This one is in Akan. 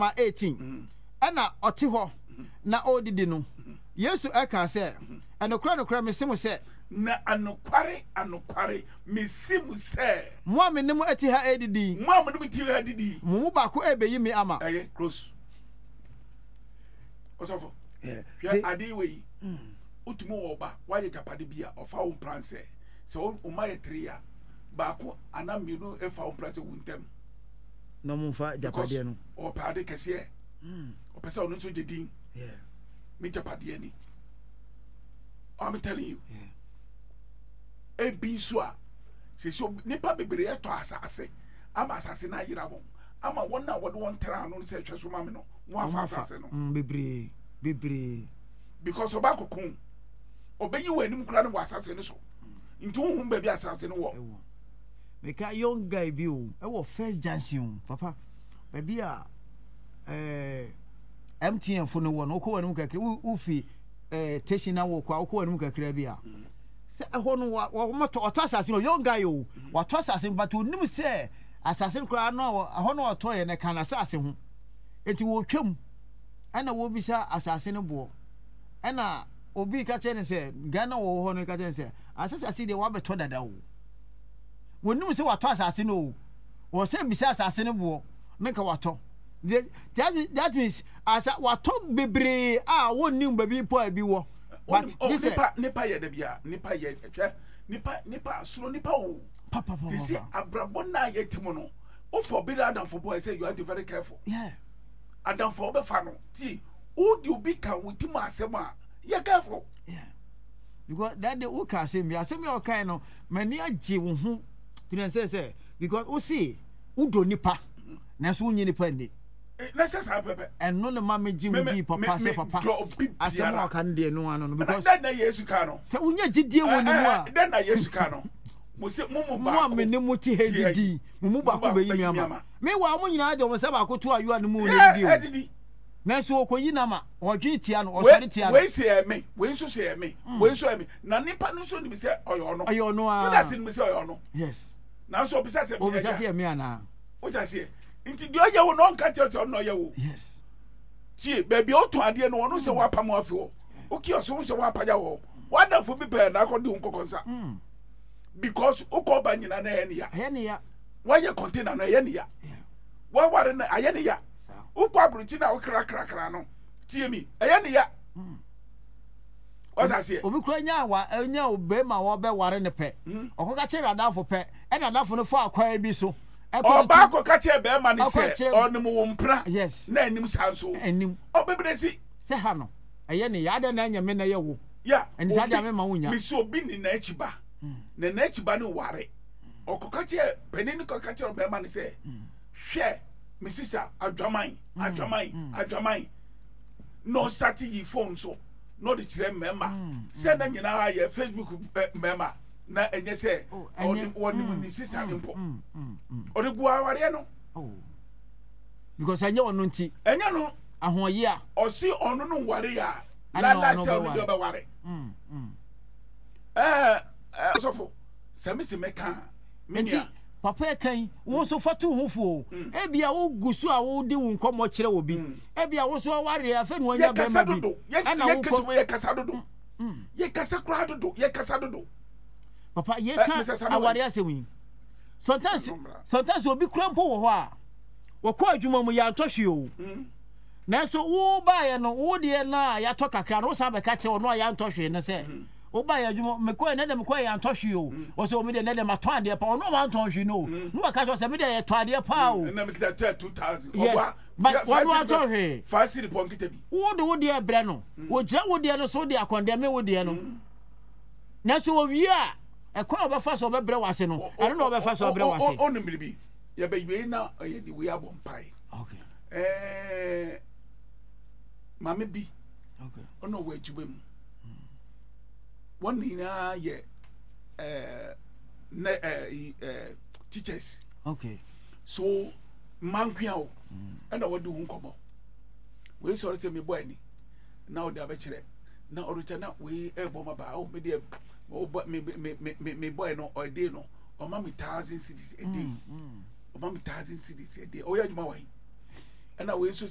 ma 18 ana ɔte hɔ na odidi no Yesu aka sɛ enokra me simu sɛ na anokware mesimu sɛ mo a menim ati ha edidi mo a menim ti ha didi mo ba ko ebeyi me ama close osofo yeah ade we utumo wo ba waye japade bia ofa wo plan sɛ o ma ye 3 ya ba ko anamienu efa wo plan sɛ wuntem no mo fa japade no o pade kese o pese ono so jedin yeah me japade ni I'm telling you yeah ebi so a so nipa bebere eto asase ama asase na yira won ama won na wode won tra no se hwe so ma me no won afa asase no bebere because oba kokun obeyi wanim kura no asase no so ntu hu ba bi asase no wo make a young guy bi o e wo first junction papa ba bi a MTN fo no wo no ko wanim kakra ufi station na wo kwa ko wanim kakra bi a se ho no wo moto oto asase no young guy o wato asase but onim se asase kura no ho no oto ye ne kan asase ho enti wo twam ana wo bisa asase no bo ana obi ka che ne se Ghana wo ho no ka che ne se asase de wa beto dada wo wonim se wato asase no wo se bisa asase no bo ne ka wato that means asa wato bebre a wonim babi po abi wo but this nipa ye da bia nipa ye hwe nipa suro nipa wo papa this abrabo na ye timo no o for be adam for boy say you have to be very careful yeah adam for be fa no ti who do be can with him asema you careful yeah because that the who can say me asem your kind no mani age wo hu to say because o see who do nipa na so nyi nipa ndi necessary pepe and no le mama ji wo bi papa say papa asem o kan de no ano no because that na Yesu ka no say unya gidie wo ni mu a that na Yesu ka no mo se mo ba mo amene mo ti hedidi mo ba ko be yi mi ama me wa mo nyina de mo se ba ko to ayu an mu na di na so ko yi na ma o dwi tia no o sori tia no we say me we so say me we so me na nipa no so ni se oyo no a you that sin me say oyo no yes na so bisa say me ana o ja say nti di oye wo no nka tire so no ye wo yes chi baby o to ade no no se wa pam afi wo o ki o so wa paja wo wonderful be pe na ko di unko konsa because o ko ba nyina na ye ya why you container na ye ya wa ware na aye ya o ko abruchi na o kra no tie mi aye ya what I say obi kura nya wa nya obe ma wo be ware ne pe okoka che radafo pe e radafo no fo akwa bi so o ba ko ka che be ma ni se onim wo mpra yes na anim sanso anim o bebresi se ha no aye ne ya da na nya me na ye wo ya eni sa da me ma wonya mi so obi ni na echiba na echiba ni ware o ko ka che penini ko ka che be ma ni se hwe my sister adwaman no start yi phone so no the chire member say na nyina ya Facebook member na enye say oni ni sister impo ori gua ware no because enye onu nti enye no ahoye a o si onu no ware ya la say onu do be ware sofo sami se meka menia papa kan wo so fatu hofo e bia wo gusu a wo di wo nkomo kire wo bi e bia wo so ware afa no anya be ma bi ana wo ko ye kasa dodo ye kasa kra dodo ye kasa dodo papa ye kan aware asemi sometimes obi kura mpo wo ho a wo ko adwuma mu ya ntɔhwe o na so wo ba ye no wo de na ya to kakra no sa be ka kire no ya ntɔhwe ne se o ba ya dwuma me ko ne dem ko ya ntɔhwe o o so me de ne dem atɔn de pa o no ma ntɔhwe no no ka so se me de ye tɔ ade pa o na me kita 2000 yes but what do ntɔhwe fasi report kita bi wo de ebre no wo gira wo de no so de akonde me wo de no na so wo wi a e ko obefa so obebre wase no ane no obefa so obebre wase o no miribi ya be we na ye di we abon pai okay mama bi okay ono wo ajuba mu one na ye teachers okay so mankwia o and what do nkomo we sorry say me boy ni na o da be kire na orucha na we e bo ma ba o me de o me boy no o dey no o ma me 1000 cedis a day o ma me 1000 cedis a day o ya juma wai and we so